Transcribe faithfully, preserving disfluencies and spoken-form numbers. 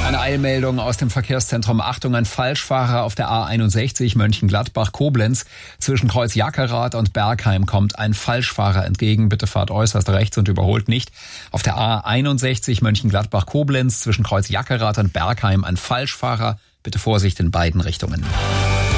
Eine Eilmeldung aus dem Verkehrszentrum. Achtung, ein Falschfahrer auf der A einundsechzig Mönchengladbach-Koblenz. Zwischen Kreuz Jackerath und Bergheim kommt ein Falschfahrer entgegen. Bitte fahrt äußerst rechts und überholt nicht. Auf der A einundsechzig Mönchengladbach-Koblenz zwischen Kreuz Jackerath und Bergheim ein Falschfahrer. Bitte Vorsicht in beiden Richtungen.